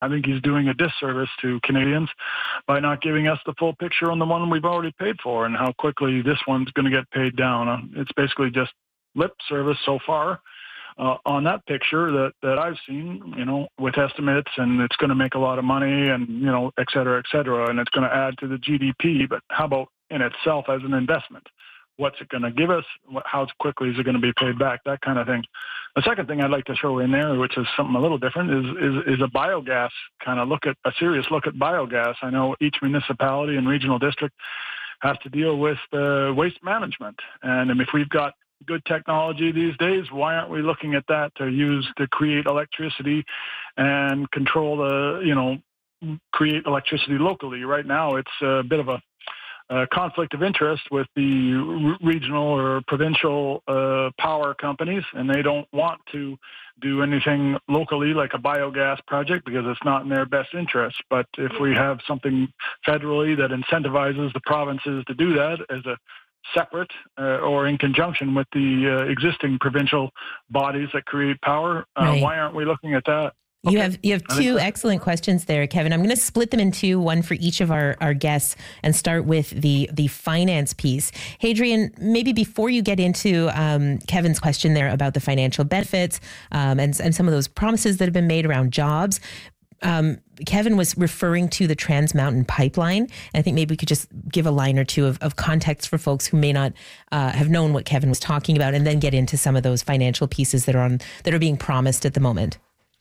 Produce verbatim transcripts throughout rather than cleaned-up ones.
I think he's doing a disservice to Canadians by not giving us the full picture on the one we've already paid for and how quickly this one's going to get paid down. It's basically just lip service so far uh, on that picture that, that I've seen, you know, with estimates, and it's going to make a lot of money and, you know, et cetera, et cetera, and it's going to add to the G D P. But how about in itself as an investment? What's it going to give us? What, how quickly is it going to be paid back? That kind of thing. The second thing I'd like to show in there, which is something a little different, is is, is a biogas kind of look at a serious look at biogas. I know each municipality and regional district has to deal with uh, waste management, and if we've got good technology these days, why aren't we looking at that to use to create electricity and control the, you know, create electricity locally? Right now, it's a bit of a Uh, conflict of interest with the r- regional or provincial uh, power companies, and they don't want to do anything locally like a biogas project because it's not in their best interest. But if we have something federally that incentivizes the provinces to do that as a separate uh, or in conjunction with the uh, existing provincial bodies that create power, uh, right. why aren't we looking at that? You Okay. have you have two excellent questions there, Kevin. I'm going to split them in two, one for each of our, our guests, and start with the the finance piece. Hadrian, maybe before you get into um, Kevin's question there about the financial benefits um, and, and some of those promises that have been made around jobs, um, Kevin was referring to the Trans Mountain Pipeline. And I think maybe we could just give a line or two of, of context for folks who may not uh, have known what Kevin was talking about, and then get into some of those financial pieces that are on that are being promised at the moment.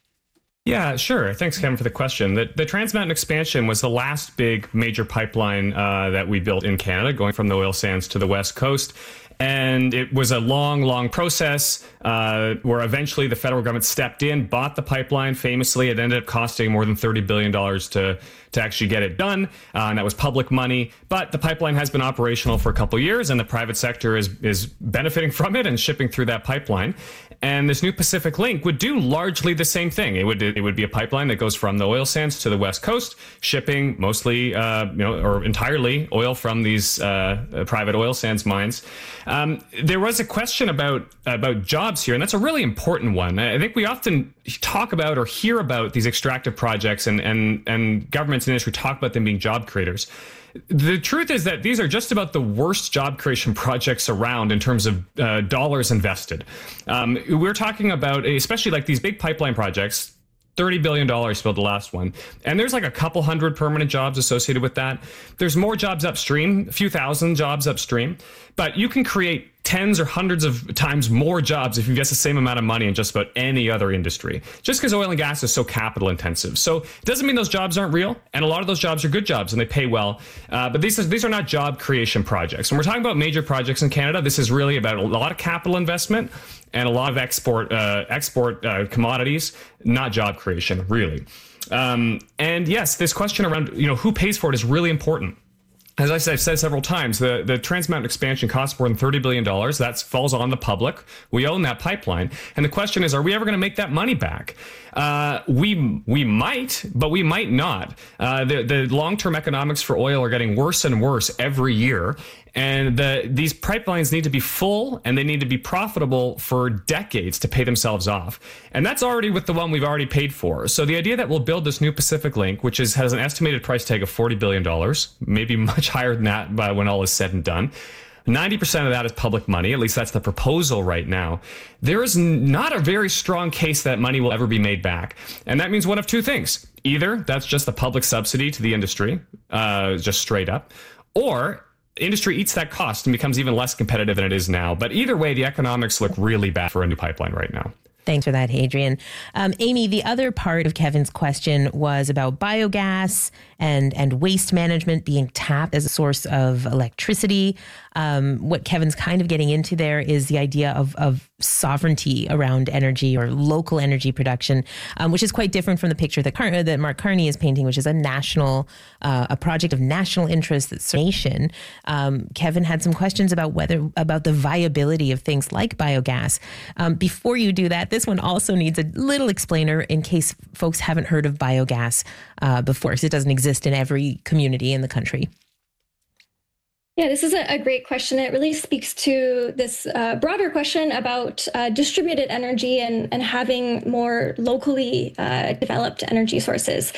Yeah, sure. Thanks, Kevin, for the question. The, the Trans Mountain expansion was the last big major pipeline uh, that we built in Canada, going from the oil sands to the West Coast. And it was a long, long process uh, where eventually the federal government stepped in, bought the pipeline. Famously, it ended up costing more than thirty billion dollars to to actually get it done. Uh, and that was public money. But the pipeline has been operational for a couple of years, and the private sector is is benefiting from it and shipping through that pipeline. And this new Pacific Link would do largely the same thing. It would it would be a pipeline that goes from the oil sands to the West Coast, shipping mostly, uh, you know, or entirely oil from these uh, private oil sands mines. Um, there was a question about about jobs here, and that's a really important one. I think we often talk about or hear about these extractive projects, and and and governments and industry talk about them being job creators. The truth is that these are just about the worst job creation projects around in terms of uh, dollars invested. Um, we're talking about, especially like these big pipeline projects, thirty billion dollars for the last one. And there's like a couple hundred permanent jobs associated with that. There's more jobs upstream, a few thousand jobs upstream, but you can create tens or hundreds of times more jobs if you invest the same amount of money in just about any other industry, just because oil and gas is so capital intensive. So it doesn't mean those jobs aren't real, and a lot of those jobs are good jobs and they pay well, uh, but these are, these are not job creation projects. When we're talking about major projects in Canada, this is really about a lot of capital investment and a lot of export uh, export uh, commodities, not job creation, really. Um, and yes, this question around, you know, who pays for it is really important. As I said, I've said several times, the, the Trans Mountain expansion costs more than thirty billion dollars. That falls on the public. We own that pipeline. And the question is, are we ever going to make that money back? Uh, we we might, but we might not. Uh, the, the long-term economics for oil are getting worse and worse every year. And the, these pipelines need to be full, and they need to be profitable for decades to pay themselves off. And that's already with the one we've already paid for. So the idea that we'll build this new Pacific Link, which is, has an estimated price tag of forty billion dollars, maybe much higher than that by when all is said and done. ninety percent of that is public money. At least that's the proposal right now. There is not a very strong case that money will ever be made back. And that means one of two things. Either that's just a public subsidy to the industry, uh, just straight up, or industry eats that cost and becomes even less competitive than it is now. But either way, the economics look really bad for a new pipeline right now. Thanks for that, Hadrian. Um, Amy, the other part of Kevin's question was about biogas and, and waste management being tapped as a source of electricity. Um, what Kevin's kind of getting into there is the idea of, of sovereignty around energy or local energy production, um, which is quite different from the picture that, Car- that Mark Carney is painting, which is a national, uh, a project of national interest that's nation. Um, Kevin had some questions about whether about the viability of things like biogas. Um, before you do that, this one also needs a little explainer in case folks haven't heard of biogas uh, before, because it doesn't exist in every community in the country. Yeah, this is a, a great question. It really speaks to this uh, broader question about uh, distributed energy and, and having more locally uh, developed energy sources.